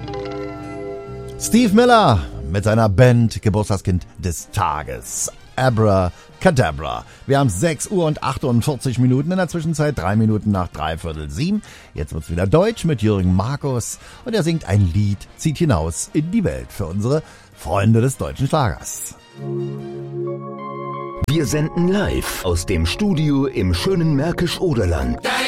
Steve Miller mit seiner Band Geburtstagskind des Tages. Abracadabra. Wir haben 6 Uhr und 48 Minuten, in der Zwischenzeit 3 Minuten nach 6:45. Jetzt wird's wieder Deutsch mit Jürgen Markus und er singt ein Lied, zieht hinaus in die Welt für unsere Freunde des deutschen Schlagers. Wir senden live aus dem Studio im schönen Märkisch-Oderland.